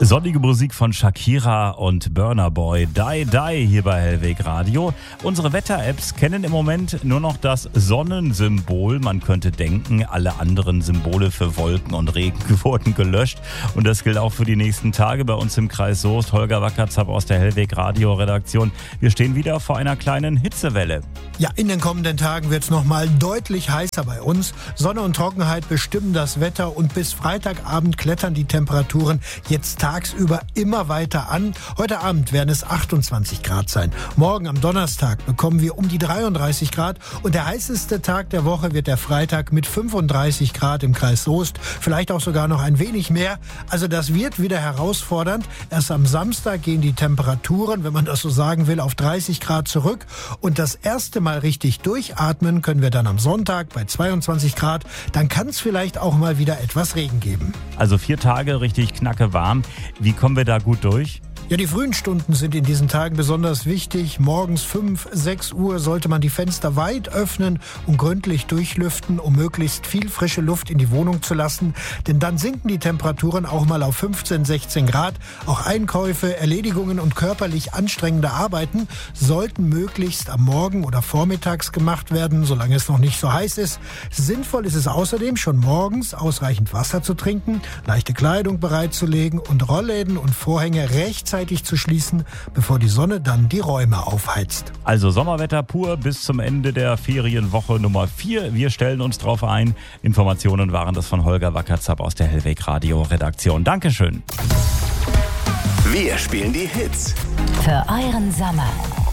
Sonnige Musik von Shakira und Burna Boy, Die Die hier bei Hellweg Radio. Unsere Wetter-Apps kennen im Moment nur noch das Sonnensymbol. Man könnte denken, alle anderen Symbole für Wolken und Regen wurden gelöscht. Und das gilt auch für die nächsten Tage bei uns im Kreis Soest. Holger Wackerzapp aus der Hellweg Radio Redaktion. Wir stehen wieder vor einer kleinen Hitzewelle. Ja, in den kommenden Tagen wird es nochmal deutlich heißer bei uns. Sonne und Trockenheit bestimmen das Wetter und bis Freitagabend klettern die Temperaturen jetzt tagsüber immer weiter an. Heute Abend werden es 28 Grad sein. Morgen am Donnerstag bekommen wir um die 33 Grad und der heißeste Tag der Woche wird der Freitag mit 35 Grad im Kreis Soest. Vielleicht auch sogar noch ein wenig mehr. Also das wird wieder herausfordernd. Erst am Samstag gehen die Temperaturen, wenn man das so sagen will, auf 30 Grad zurück. Und das erste Mal richtig durchatmen können wir dann am Sonntag bei 22 Grad. Dann kann es vielleicht auch mal wieder etwas Regen geben. Also 4 Tage richtig knacke warm. Wie kommen wir da gut durch? Ja, die frühen Stunden sind in diesen Tagen besonders wichtig. Morgens 5, 6 Uhr sollte man die Fenster weit öffnen und gründlich durchlüften, um möglichst viel frische Luft in die Wohnung zu lassen. Denn dann sinken die Temperaturen auch mal auf 15, 16 Grad. Auch Einkäufe, Erledigungen und körperlich anstrengende Arbeiten sollten möglichst am Morgen oder vormittags gemacht werden, solange es noch nicht so heiß ist. Sinnvoll ist es außerdem, schon morgens ausreichend Wasser zu trinken, leichte Kleidung bereitzulegen und Rollläden und Vorhänge rechtzeitig zu schließen, bevor die Sonne dann die Räume aufheizt. Also Sommerwetter pur bis zum Ende der Ferienwoche Nummer 4. Wir stellen uns drauf ein. Informationen waren das von Holger Wackerzapp aus der Hellweg Radio Redaktion. Dankeschön. Wir spielen die Hits für euren Sommer.